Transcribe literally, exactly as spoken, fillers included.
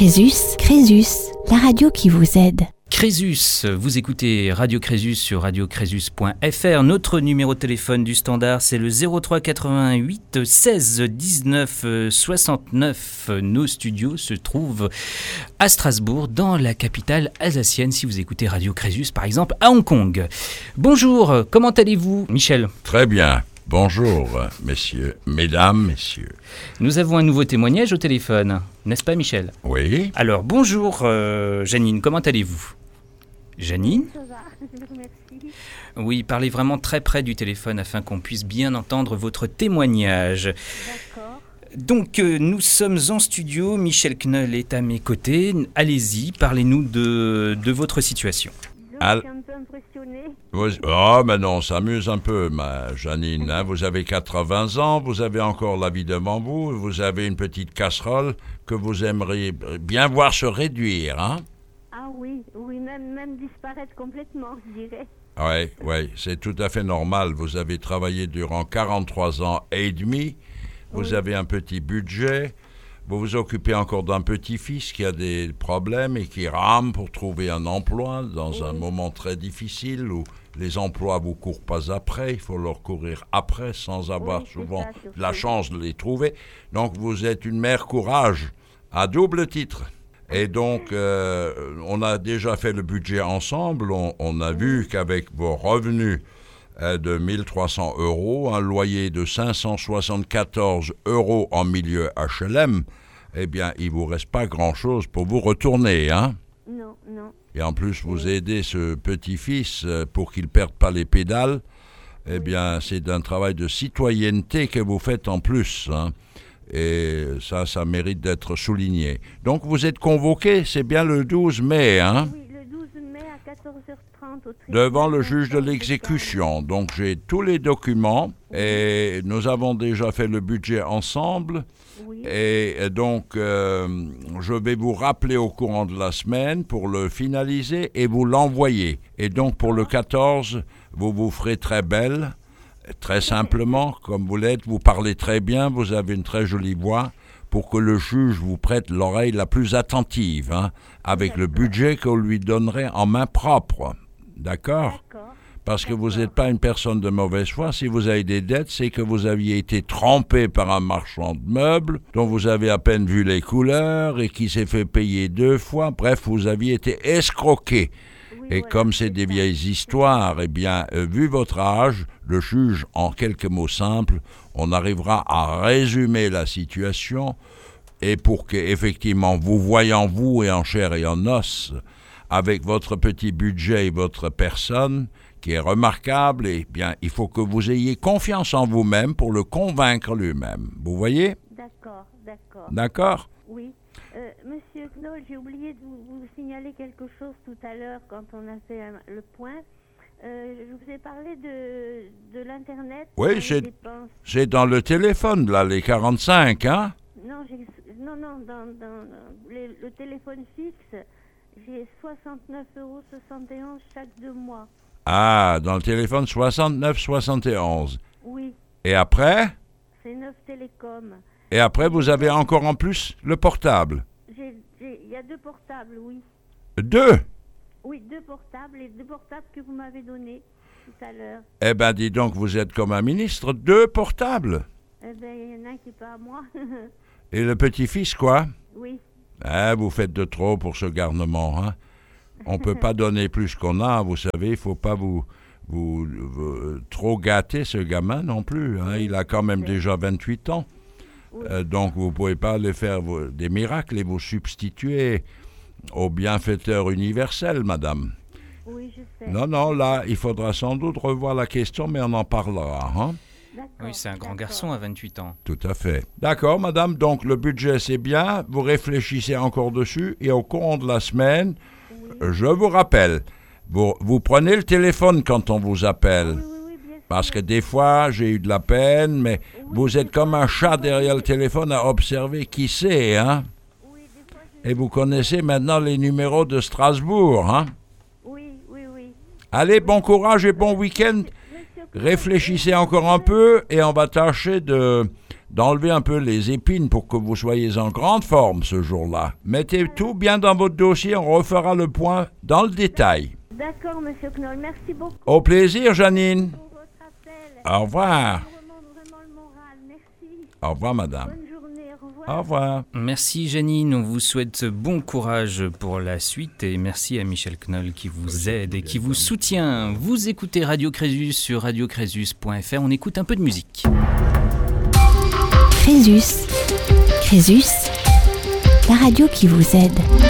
Crésus, Crésus, la radio qui vous aide. Crésus, vous écoutez Radio Crésus sur radio crésus point f r. Notre numéro de téléphone du standard, c'est le zéro trois quatre-vingt-huit seize dix-neuf soixante-neuf. Nos studios se trouvent à Strasbourg, dans la capitale alsacienne, si vous écoutez Radio Crésus, par exemple, à Hong Kong. Bonjour, comment allez-vous, Michel ? Très bien. Bonjour, messieurs, mesdames, messieurs. Nous avons un nouveau témoignage au téléphone, n'est-ce pas, Michel ? Oui. Alors, bonjour, euh, Janine, comment allez-vous ? Janine ? Ça va, merci. Oui, parlez vraiment très près du téléphone afin qu'on puisse bien entendre votre témoignage. D'accord. Donc, euh, nous sommes en studio, Michel Knoll est à mes côtés. Allez-y, parlez-nous de, de votre situation. Donc, Al- je suis un peu impressionnée. Vous... Oh, mais non, on s'amuse un peu, ma Janine. Hein. Vous avez quatre-vingts ans, vous avez encore la vie devant vous, vous avez une petite casserole que vous aimeriez bien voir se réduire, hein? Ah oui, oui, même, même disparaître complètement, je dirais. Oui, oui, c'est tout à fait normal. Vous avez travaillé durant quarante-trois ans et demi, vous Oui. avez un petit budget, vous vous occupez encore d'un petit-fils qui a des problèmes et qui rame pour trouver un emploi dans Oui. un moment très difficile où les emplois ne vous courent pas après, il faut leur courir après sans avoir Oui, c'est souvent ça, surtout. la chance de les trouver. Donc vous êtes une mère courage à double titre. Et donc, euh, on a déjà fait le budget ensemble. On, on a vu qu'avec vos revenus euh, de mille trois cents euros, un loyer de cinq cent soixante-quatorze euros en milieu H L M, eh bien, il ne vous reste pas grand-chose pour vous retourner, hein? Non, non. Et en plus, vous aidez ce petit-fils euh, pour qu'il ne perde pas les pédales. Eh bien, c'est d'un travail de citoyenneté que vous faites en plus, hein? Et ça, ça mérite d'être souligné. Donc, vous êtes convoqué, c'est bien le douze mai, hein, Oui, le douze mai à quatorze heures trente au tribunal. devant le juge de l'exécution. Donc, j'ai tous les documents et nous avons déjà fait le budget ensemble. Oui, Et donc, euh, je vais vous rappeler au courant de la semaine pour le finaliser et vous l'envoyer. Et donc, pour le quatorze, vous vous ferez très belle. Très simplement, comme vous l'êtes, vous parlez très bien, vous avez une très jolie voix, pour que le juge vous prête l'oreille la plus attentive, hein, avec le budget qu'on lui donnerait en main propre. D'accord ? d'accord. Parce que vous D'accord. n'êtes pas une personne de mauvaise foi. Si vous avez des dettes, c'est que vous aviez été trompé par un marchand de meubles, dont vous avez à peine vu les couleurs, et qui s'est fait payer deux fois. Bref, vous aviez été escroqué. Oui, Et voilà, comme c'est des ça. vieilles histoires, eh bien, euh, vu votre âge, le juge, en quelques mots simples, on arrivera à résumer la situation et pour qu'effectivement, vous voyant vous et en chair et en os, avec votre petit budget et votre personne, qui est remarquable, eh bien, il faut que vous ayez confiance en vous-même pour le convaincre lui-même. Vous voyez ? D'accord, d'accord. D'accord ? Oui. Euh, Monsieur Knoll, j'ai oublié de vous, vous signaler quelque chose tout à l'heure quand on a fait un- le point. Euh, je vous ai parlé de, de l'Internet. Oui, dans les c'est- dépenses. C'est dans le téléphone, là, les quarante-cinq, hein ? Non, j'ai, non, non, dans, dans, dans les- le téléphone fixe, j'ai soixante-neuf euros soixante et onze chaque deux mois. Ah, dans le téléphone soixante-neuf soixante et onze. Oui, Et après ? c'est neuf télécoms. Et après, vous avez encore en plus le portable. J'ai, j'ai, il y a deux portables, oui. Deux. Oui, deux portables, les deux portables que vous m'avez donnés tout à l'heure. Eh ben, dis donc, vous êtes comme un ministre. Deux portables. Eh bien, il y en a un qui n'est pas à moi. Et le petit-fils, quoi ? Oui, Ah, vous faites de trop pour ce garnement, hein. On peut pas donner plus qu'on a, vous savez. Il faut pas vous, vous, vous- trop gâter ce gamin non plus, hein. Il a quand même déjà vingt-huit ans. oui. Euh, donc, vous pouvez pas aller faire vos- des miracles et vous substituer au bienfaiteur universel, madame. Oui, je sais. Non, non, là, il faudra sans doute revoir la question, mais on en parlera, hein. D'accord, Oui, c'est un grand d'accord. garçon à vingt-huit ans. Tout à fait. D'accord, madame. Donc, le budget, c'est bien. Vous réfléchissez encore dessus. Et au courant de la semaine, Oui. euh, je vous rappelle, vous, vous prenez le téléphone quand on vous appelle. Oui, oui, oui, bien sûr. Parce que des fois, j'ai eu de la peine, mais Oui, vous des êtes comme fois, un chat des derrière fois, le téléphone à observer qui c'est, hein. Oui, des fois, je- Et vous connaissez maintenant les numéros de Strasbourg, hein. Oui, oui, oui. Allez, bon courage et bon week-end. Monsieur réfléchissez encore un peu et on va tâcher de, d'enlever un peu les épines pour que vous soyez en grande forme ce jour-là. Mettez tout bien dans votre dossier, on refera le point dans le détail. D'accord, monsieur Knoll, merci beaucoup. Au plaisir, Janine. Pour votre appel. Au revoir. Ça remonte vraiment le moral, merci. Au revoir, madame. Bonne journée, au revoir. Au revoir. Merci Janine, on vous souhaite bon courage pour la suite et merci à Michel Knoll qui vous aide et qui vous soutient. Vous écoutez Radio Crésus sur radio crésus point f r, on écoute un peu de musique. Crésus. Crésus, la radio qui vous aide.